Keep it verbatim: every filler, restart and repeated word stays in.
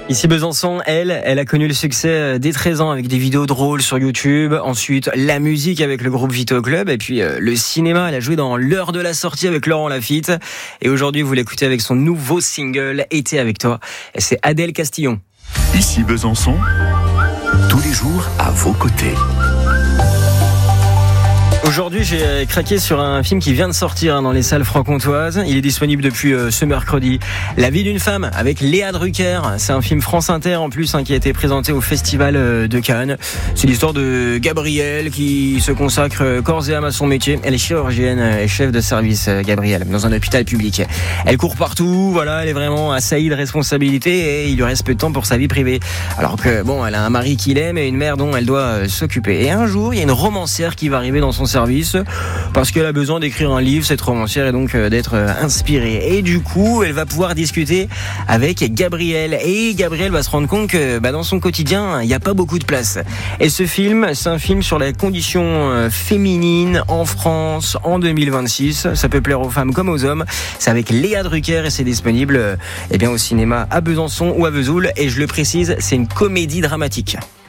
Ici Besançon, elle, elle a connu le succès dès treize ans avec des vidéos drôles sur YouTube. Ensuite, la musique avec le groupe Vito Club. Et puis, euh, le cinéma, elle a joué dans L'heure de la sortie avec Laurent Lafitte. Et aujourd'hui, vous l'écoutez avec son nouveau single, Été avec toi. Et c'est Adèle Castillon. Ici Besançon, tous les jours à vos côtés. Aujourd'hui, j'ai craqué sur un film qui vient de sortir dans les salles franc-comtoises. Il est disponible depuis ce mercredi. La vie d'une femme avec Léa Drucker. C'est un film France Inter en plus hein, qui a été présenté au Festival de Cannes. C'est l'histoire de Gabrielle qui se consacre corps et âme à son métier. Elle est chirurgienne et chef de service, Gabrielle, dans un hôpital public. Elle court partout, voilà, elle est vraiment assaillie de responsabilités et il lui reste peu de temps pour sa vie privée. Alors que bon, elle a un mari qui l'aime et une mère dont elle doit s'occuper. Et un jour, il y a une romancière qui va arriver dans son service parce qu'elle a besoin d'écrire un livre, cette romancière, et donc d'être inspirée. Et du coup, elle va pouvoir discuter avec Gabrielle. Et Gabrielle va se rendre compte que bah, dans son quotidien, il n'y a pas beaucoup de place. Et ce film, c'est un film sur la condition féminine en France en deux mille vingt-six. Ça peut plaire aux femmes comme aux hommes. C'est avec Léa Drucker et c'est disponible eh bien, au cinéma à Besançon ou à Vesoul. Et je le précise, c'est une comédie dramatique.